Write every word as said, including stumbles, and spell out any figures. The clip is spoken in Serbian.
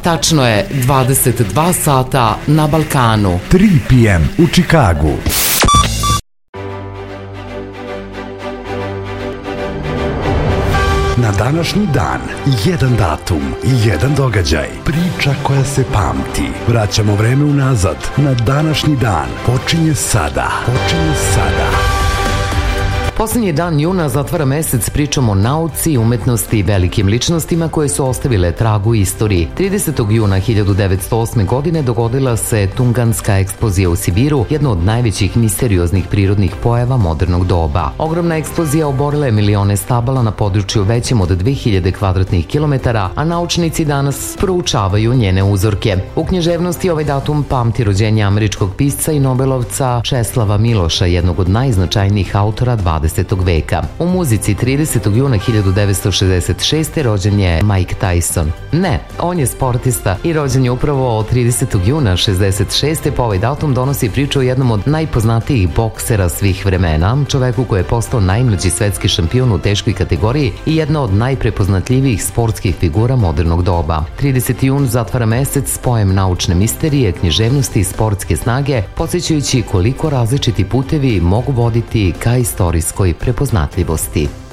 Tačno je dvadeset dva sata na Balkanu. tri p m u Čikagu. Na današnji dan, jedan datum, jedan događaj, priča koja se pamti. Vraćamo vreme unazad. Na današnji dan počinje sada. Počinje sada. Poslednji dan juna zatvara mesec pričom o nauci, umetnosti i velikim ličnostima koje su ostavile trag u istoriji. tridesetog juna hiljadu devetsto osme. godine dogodila se Tunganska eksplozija u Sibiru, jedna od najvećih misterioznih prirodnih pojava modernog doba. Ogromna eksplozija oborila je milione stabala na području većem od dve hiljade kvadratnih kilometara, a naučnici danas proučavaju njene uzorke. U književnosti ovaj datum pamti rođenje američkog pisca i nobelovca Česlava Miloša, jednog od najznačajnijih autora dvadesetog veka. U muzici tridesetog juna hiljadu devetsto šezdeset šeste. rođen je Mike Tyson. Ne, on je sportista i rođen je upravo tridesetog juna šezdeset šeste. Pa ovaj datum donosi priču o jednom od najpoznatijih boksera svih vremena, čoveku koji je postao najmlađi svetski šampion u teškoj kategoriji i jedna od najprepoznatljivijih sportskih figura modernog doba. trideseti jun zatvara mesec s pojem naučne misterije, književnosti i sportske snage, podsjećajući koliko različiti putevi mogu voditi ka istorijskoj prepoznatljivosti.